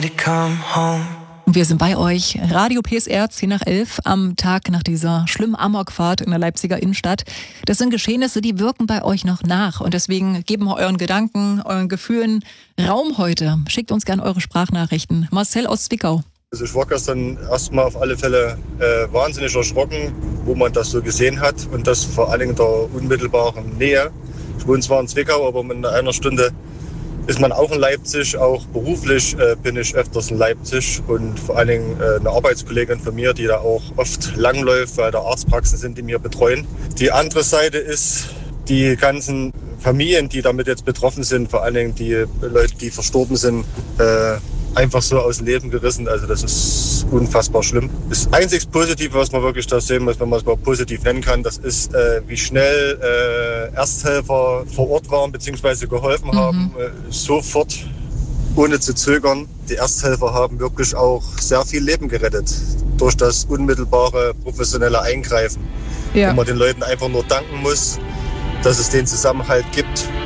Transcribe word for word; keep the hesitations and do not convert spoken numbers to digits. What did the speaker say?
Wir sind bei euch, Radio P S R, zehn nach elf, am Tag nach dieser schlimmen Amokfahrt in der Leipziger Innenstadt. Das sind Geschehnisse, die wirken bei euch noch nach. Und deswegen geben wir euren Gedanken, euren Gefühlen Raum heute. Schickt uns gerne eure Sprachnachrichten. Marcel aus Zwickau. Also ich war gestern erstmal auf alle Fälle äh, wahnsinnig erschrocken, wo man das so gesehen hat. Und das vor allen Dingen in der unmittelbaren Nähe. Ich wohne zwar in Zwickau, aber in einer Stunde ist man auch in Leipzig. Auch beruflich äh, bin ich öfters in Leipzig. Und vor allen Dingen äh, eine Arbeitskollegin von mir, die da auch oft langläuft, weil da Arztpraxen sind, die mir betreuen. Die andere Seite ist die ganzen Familien, die damit jetzt betroffen sind, vor allen Dingen die Leute, die verstorben sind, äh, einfach so aus dem Leben gerissen. Also das ist unfassbar schlimm. Das einzig Positive, was man wirklich da sehen muss, wenn man es mal positiv nennen kann, das ist, äh, wie schnell äh, Ersthelfer vor Ort waren bzw. geholfen mhm. haben. Äh, sofort, ohne zu zögern. Die Ersthelfer haben wirklich auch sehr viel Leben gerettet durch das unmittelbare professionelle Eingreifen. Ja. Wo man den Leuten einfach nur danken muss, dass es den Zusammenhalt gibt.